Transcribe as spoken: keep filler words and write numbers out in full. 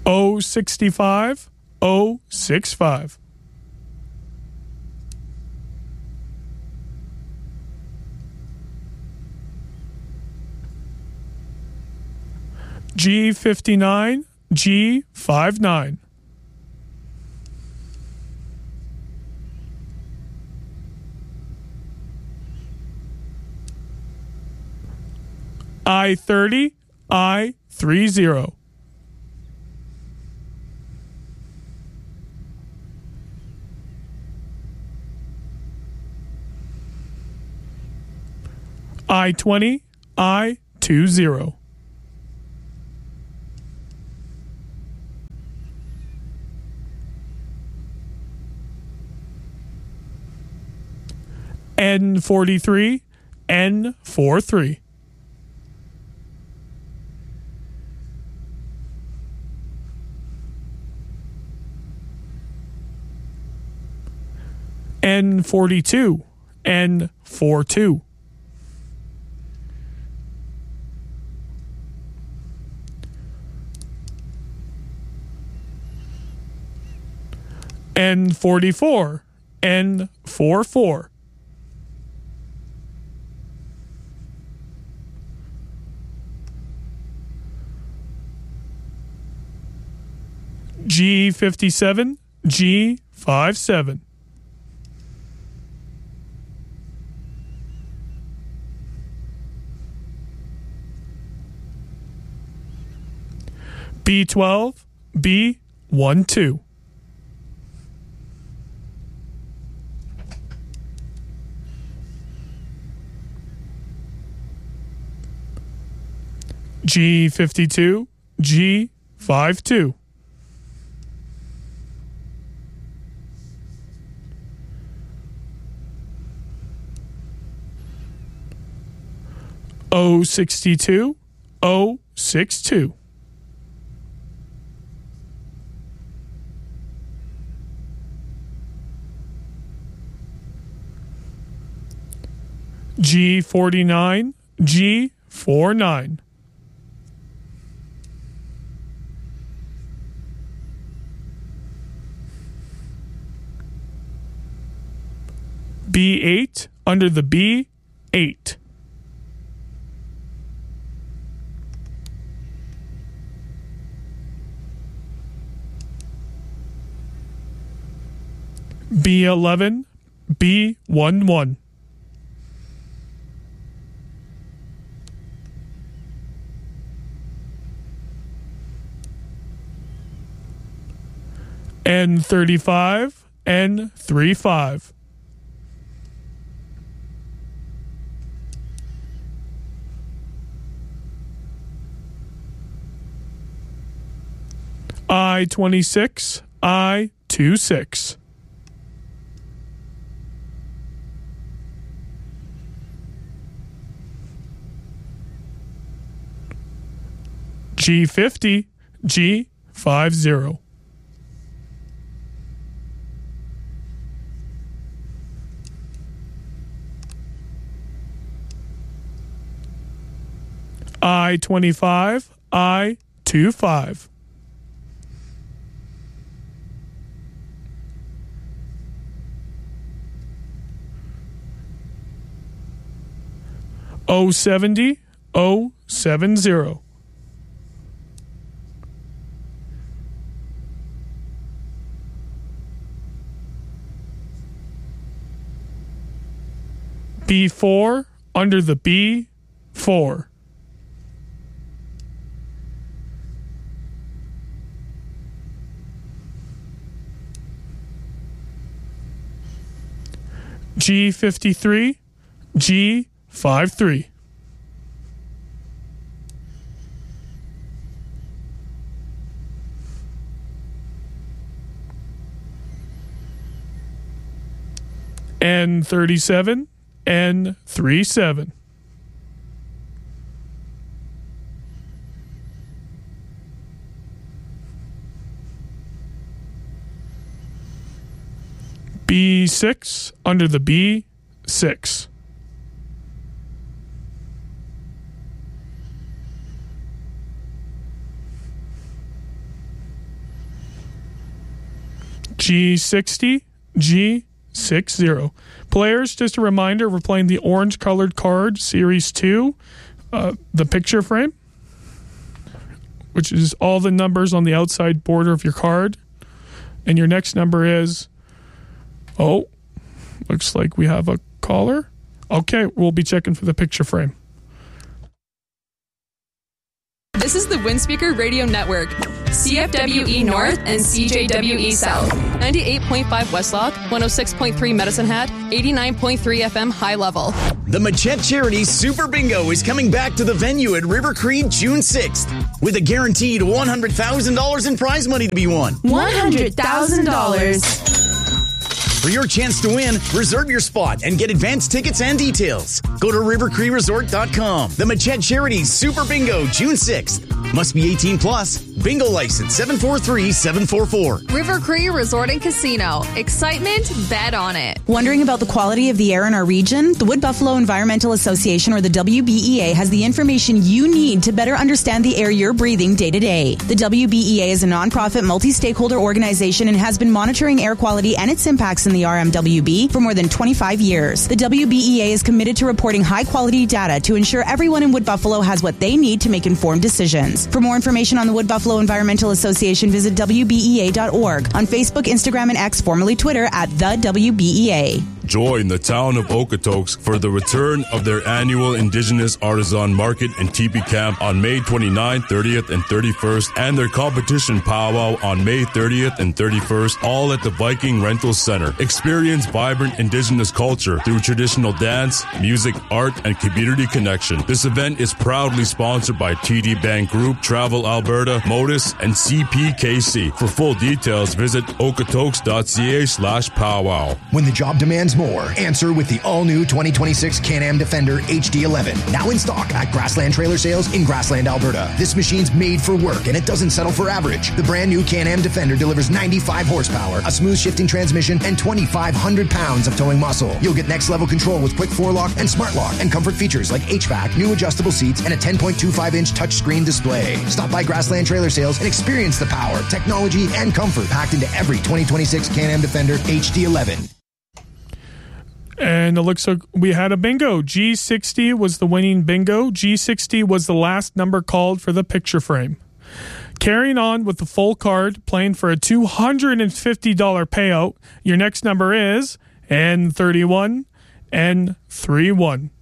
O sixty-five O sixty-five. G fifty-nine G fifty-nine. I thirty I thirty. I twenty I twenty. N forty-three N forty-three. N forty-two N forty-two. N forty-four N forty-four. G fifty-seven G fifty-seven. B twelve B twelve. G fifty-two G fifty-two. O sixty-two O sixty-two. G forty-nine G forty-nine. B eight under the B eight. B eleven B eleven. N thirty-five N thirty-five. I twenty-six I twenty-six. G fifty G fifty. I twenty-five I twenty-five. O seventy O seventy. B four under the B four. G fifty-three G fifty-three. N thirty-seven N thirty-seven. B six under the B six. G sixty, G sixty. Players, just a reminder, we're playing the orange colored card, Series two, uh, the picture frame, which is all the numbers on the outside border of your card. And your next number is, oh, looks like we have a caller. Okay, we'll be checking for the picture frame. This is the Windspeaker Radio Network, C F W E North and C J W E South, ninety-eight point five Westlock, one oh six point three Medicine Hat, eighty-nine point three F M High Level. The Machette Charities Super Bingo is coming back to the venue at River Cree June sixth with a guaranteed one hundred thousand dollars in prize money to be won. one hundred thousand dollars. For your chance to win, reserve your spot and get advance tickets and details. Go to river cree resort dot com. The Machette Charities Super Bingo, June sixth. Must be eighteen plus. Bingo license seven four three seven four four. River Cree Resort and Casino. Excitement, bet on it. Wondering about the quality of the air in our region? The Wood Buffalo Environmental Association, or the W B E A, has the information you need to better understand the air you're breathing day to day. The W B E A is a nonprofit, multi-stakeholder organization and has been monitoring air quality and its impacts in the R M W B for more than twenty-five years. The W B E A is committed to reporting high-quality data to ensure everyone in Wood Buffalo has what they need to make informed decisions. For more information on the Wood Buffalo Environmental Association, visit W B E A dot org. On Facebook, Instagram, and X, formerly Twitter, at the W B E A. Join the town of Okotoks for the return of their annual Indigenous Artisan Market and Teepee Camp on May twenty-ninth, thirtieth, and thirty-first, and their competition powwow on May thirtieth and thirty-first, all at the Viking Rental Center. Experience vibrant Indigenous culture through traditional dance, music, art, and community connection. This event is proudly sponsored by T D Bank Group, Travel Alberta, Modus, and C P K C. For full details, visit okotoks dot c a slash powwow. When the job demands more, answer with the all-new twenty twenty-six Can-Am Defender H D eleven. Now in stock at Grassland Trailer Sales in Grassland, Alberta. This machine's made for work, and it doesn't settle for average. The brand new Can-Am Defender delivers ninety-five horsepower, a smooth shifting transmission, and twenty-five hundred pounds of towing muscle. You'll get next-level control with quick four-lock and smart lock, and comfort features like H V A C, new adjustable seats, and a ten point two five inch touchscreen display. Stop by Grassland Trailer Sales and experience the power, technology, and comfort packed into every twenty twenty-six Can-Am Defender H D eleven. And it looks like we had a bingo. G sixty was the winning bingo. G sixty was the last number called for the picture frame. Carrying on with the full card, playing for a two hundred fifty dollars payout. Your next number is N thirty-one N thirty-one.